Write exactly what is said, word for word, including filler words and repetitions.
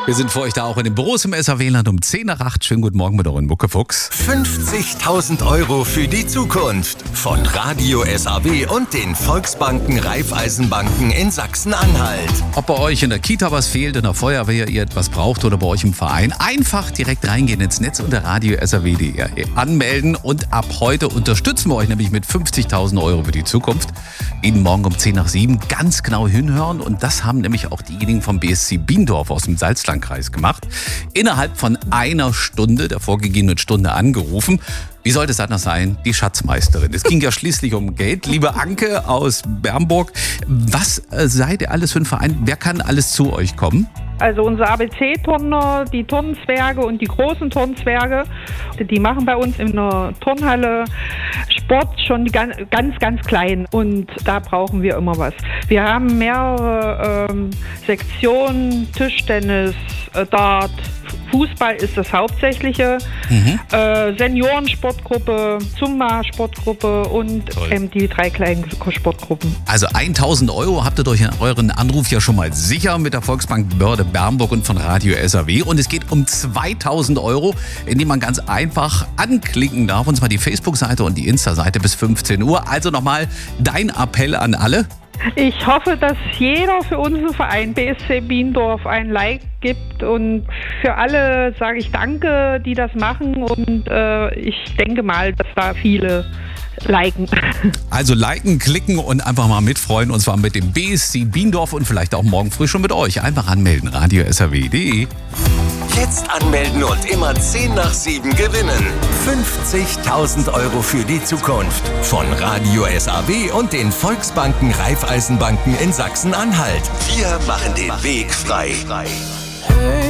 Wir sind für euch da auch in den Büros im S A W-Land um zehn nach acht. Schönen guten Morgen mit euren Muckefuchs. fünfzigtausend Euro für die Zukunft von Radio S A W und den Volksbanken Raiffeisenbanken in Sachsen-Anhalt. Ob bei euch in der Kita was fehlt, in der Feuerwehr ihr etwas braucht oder bei euch im Verein, einfach direkt reingehen ins Netz unter radio s a w punkt d e anmelden und ab heute unterstützen wir euch nämlich mit fünfzigtausend Euro für die Zukunft. Jeden Morgen um zehn nach sieben ganz genau hinhören und das haben nämlich auch diejenigen vom B S C Biendorf aus dem Salzlandkreis gemacht. Innerhalb von einer Stunde, der vorgegebenen Stunde angerufen. Wie sollte es anders sein? Die Schatzmeisterin. Es ging ja schließlich um Geld. Liebe Anke aus Bernburg, was äh, seid ihr alles für ein Verein? Wer kann alles zu euch kommen? Also unsere A B C-Turner, die Turnzwerge und die großen Turnzwerge, die machen bei uns in der Turnhalle Sport schon ganz, ganz, ganz klein und da brauchen wir immer was. Wir haben mehrere ähm, Sektionen, Tischtennis, äh, Dart, Fußball ist das Hauptsächliche, mhm. äh, Seniorensportgruppe, Zumba-Sportgruppe und ähm, die drei kleinen Sportgruppen. Also tausend Euro habt ihr durch euren Anruf ja schon mal sicher mit der Volksbank Börde Bernburg und von Radio S A W. Und es geht um zweitausend Euro, indem man ganz einfach anklicken darf. Und zwar die Facebook-Seite und die Insta-Seite bis fünfzehn Uhr. Also nochmal dein Appell an alle. Ich hoffe, dass jeder für unseren Verein B S C Biendorf ein Like gibt und für alle sage ich Danke, die das machen und äh, ich denke mal, dass da viele liken. Also liken, klicken und einfach mal mitfreuen und zwar mit dem B S C Biendorf und vielleicht auch morgen früh schon mit euch. Einfach anmelden, radio s a w punkt d e. Jetzt anmelden und immer zehn nach sieben gewinnen. fünfzigtausend Euro für die Zukunft von Radio S A W und den Volksbanken Raiffeisenbanken in Sachsen-Anhalt. Wir machen den Weg frei.